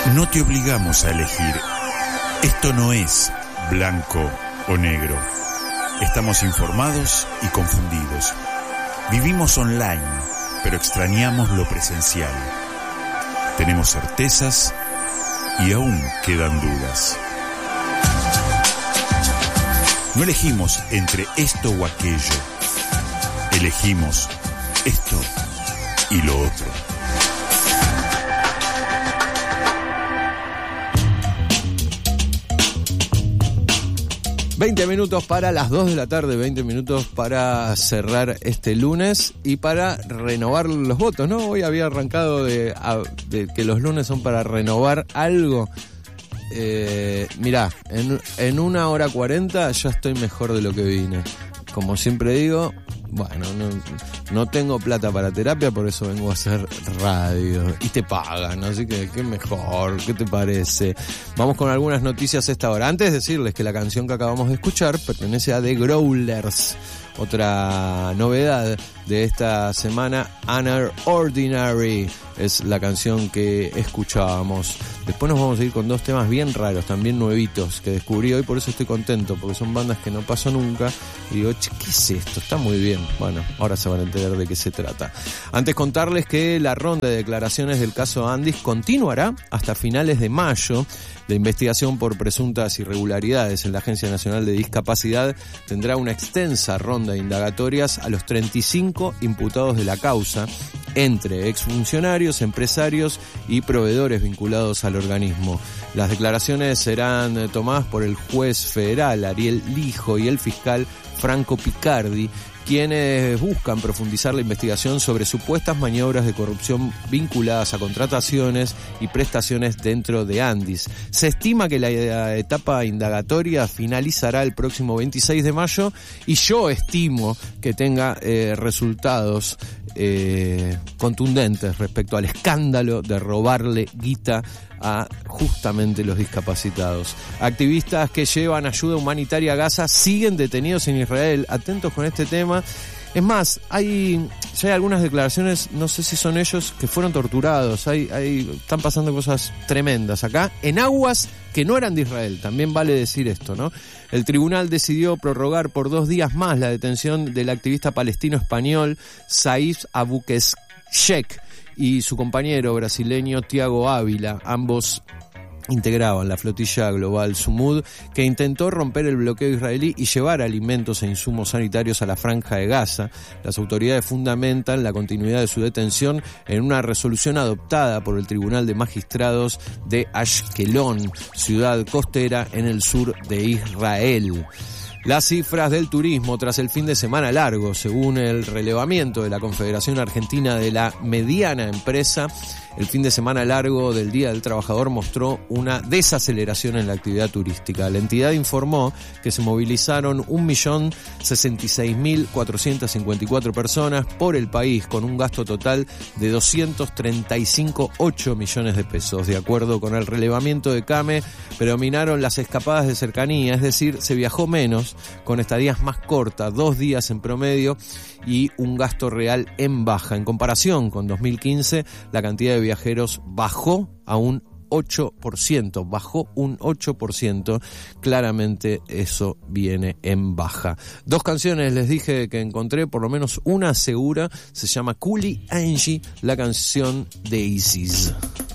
No te obligamos a elegir. Esto no es blanco o negro. Estamos informados y confundidos. Vivimos online, pero extrañamos lo presencial. Tenemos certezas y aún quedan dudas. No elegimos entre esto o aquello. Elegimos esto y lo otro. ...20 para las 2 de la tarde, 20 minutos para cerrar este lunes y para renovar los votos, ¿no? Hoy había arrancado de que los lunes son para renovar algo. Mirá, en 1 hora 40 ya estoy mejor de lo que vine. Como siempre digo, bueno, no tengo plata para terapia, por eso vengo a hacer radio. Y te pagan, así que qué mejor, ¿qué te parece? Vamos con algunas noticias a esta hora. Antes de decirles que la canción que acabamos de escuchar pertenece a The Growlers. Otra novedad de esta semana, Unordinary, es la canción que escuchábamos. Después nos vamos a ir con 2 temas bien raros, también nuevitos, que descubrí hoy, por eso estoy contento, porque son bandas que no pasó nunca. Y digo, che, ¿qué es esto? Está muy bien. Bueno, ahora se van a enterar de qué se trata. Antes contarles que la ronda de declaraciones del caso Andis continuará hasta finales de mayo. La investigación por presuntas irregularidades en la Agencia Nacional de Discapacidad tendrá una extensa ronda de indagatorias a los 35 imputados de la causa, entre exfuncionarios, empresarios y proveedores vinculados al organismo. Las declaraciones serán tomadas por el juez federal Ariel Lijo y el fiscal Franco Picardi, quienes buscan profundizar la investigación sobre supuestas maniobras de corrupción vinculadas a contrataciones y prestaciones dentro de Andis. Se estima que la etapa indagatoria finalizará el próximo 26 de mayo y yo estimo que tenga resultados contundentes respecto al escándalo de robarle guita a justamente los discapacitados. Activistas que llevan ayuda humanitaria a Gaza siguen detenidos en Israel. Atentos con este tema. Es más, ya hay algunas declaraciones, no sé si son ellos, que fueron torturados. Están pasando cosas tremendas acá, en aguas que no eran de Israel. También vale decir esto, ¿no? El tribunal decidió prorrogar por 2 días más la detención del activista palestino español Saif Aboushek y su compañero brasileño Tiago Ávila. Ambos integraban la flotilla global Sumud, que intentó romper el bloqueo israelí y llevar alimentos e insumos sanitarios a la franja de Gaza. Las autoridades fundamentan la continuidad de su detención en una resolución adoptada por el Tribunal de Magistrados de Ashkelon, ciudad costera en el sur de Israel. Las cifras del turismo tras el fin de semana largo, según el relevamiento de la Confederación Argentina de la Mediana Empresa, el fin de semana largo del Día del Trabajador mostró una desaceleración en la actividad turística. La entidad informó que se movilizaron 1.066.454 personas por el país, con un gasto total de 235,8 millones de pesos. De acuerdo con el relevamiento de CAME, predominaron las escapadas de cercanía, es decir, se viajó menos, con estadías más cortas, 2 días en promedio, y un gasto real en baja. En comparación con 2015, la cantidad de viajeros bajó a un 8%, bajó un 8%, claramente eso viene en baja. 2 canciones les dije que encontré, por lo menos una segura, se llama Coolie Angie, la canción de Isis.